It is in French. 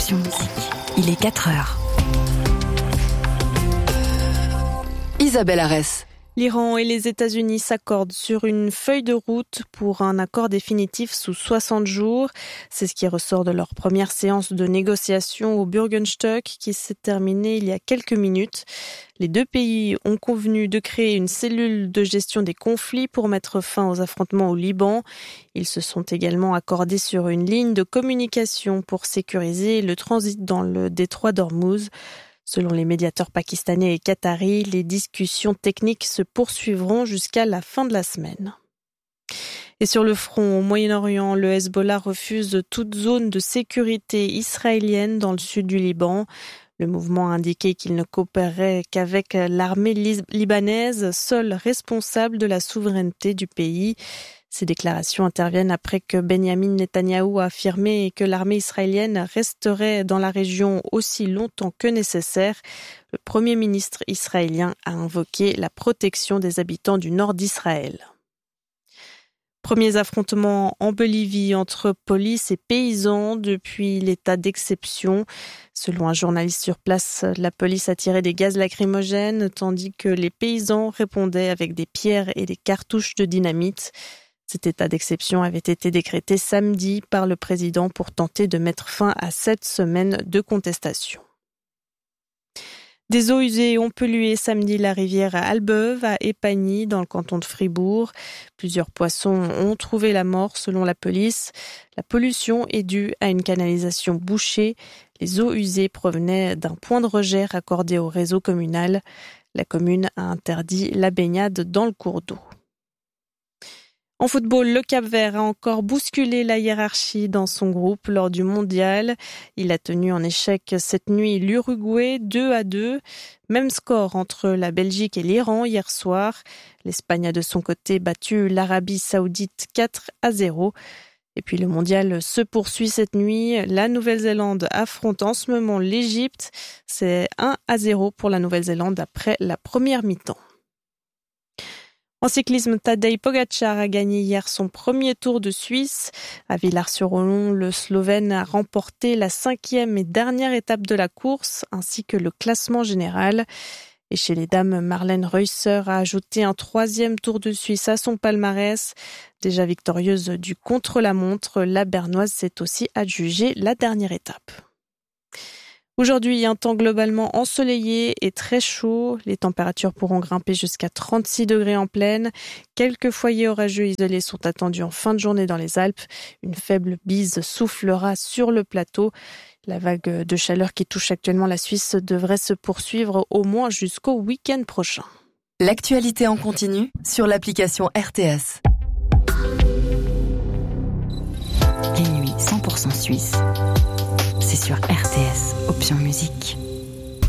Option Musique. Il est 4h. Isabelle Arès. L'Iran et les États-Unis s'accordent sur une feuille de route pour un accord définitif sous 60 jours. C'est ce qui ressort de leur première séance de négociation au Bürgerstock qui s'est terminée il y a quelques minutes. Les deux pays ont convenu de créer une cellule de gestion des conflits pour mettre fin aux affrontements au Liban. Ils se sont également accordés sur une ligne de communication pour sécuriser le transit dans le détroit d'Ormuz. Selon les médiateurs pakistanais et qataris, les discussions techniques se poursuivront jusqu'à la fin de la semaine. Et sur le front au Moyen-Orient, le Hezbollah refuse toute zone de sécurité israélienne dans le sud du Liban. Le mouvement a indiqué qu'il ne coopérerait qu'avec l'armée libanaise, seule responsable de la souveraineté du pays. Ces déclarations interviennent après que Benyamin Netanyahou a affirmé que l'armée israélienne resterait dans la région aussi longtemps que nécessaire. Le Premier ministre israélien a invoqué la protection des habitants du nord d'Israël. Premiers affrontements en Bolivie entre police et paysans depuis l'état d'exception. Selon un journaliste sur place, la police a tiré des gaz lacrymogènes tandis que les paysans répondaient avec des pierres et des cartouches de dynamite. Cet état d'exception avait été décrété samedi par le président pour tenter de mettre fin à 7 semaines de contestation. Des eaux usées ont pollué samedi la rivière Albeuve à Épagny dans le canton de Fribourg. Plusieurs poissons ont trouvé la mort selon la police. La pollution est due à une canalisation bouchée. Les eaux usées provenaient d'un point de rejet raccordé au réseau communal. La commune a interdit la baignade dans le cours d'eau. En football, le Cap-Vert a encore bousculé la hiérarchie dans son groupe lors du mondial. Il a tenu en échec cette nuit l'Uruguay 2-2. Même score entre la Belgique et l'Iran hier soir. L'Espagne a de son côté battu l'Arabie Saoudite 4-0. Et puis le mondial se poursuit cette nuit. La Nouvelle-Zélande affronte en ce moment l'Égypte. C'est 1-0 pour la Nouvelle-Zélande après la première mi-temps. En cyclisme, Tadej Pogačar a gagné hier son premier Tour de Suisse. À Villars-sur-Olon, le Slovène a remporté la 5e et dernière étape de la course, ainsi que le classement général. Et chez les dames, Marlène Reusser a ajouté un 3e Tour de Suisse à son palmarès. Déjà victorieuse du contre-la-montre, la Bernoise s'est aussi adjugée la dernière étape. Aujourd'hui, un temps globalement ensoleillé et très chaud. Les températures pourront grimper jusqu'à 36 degrés en plaine. Quelques foyers orageux isolés sont attendus en fin de journée dans les Alpes. Une faible bise soufflera sur le plateau. La vague de chaleur qui touche actuellement la Suisse devrait se poursuivre au moins jusqu'au week-end prochain. L'actualité en continu sur l'application RTS. Les nuits 100% suisses. C'est sur RTS, Option Musique.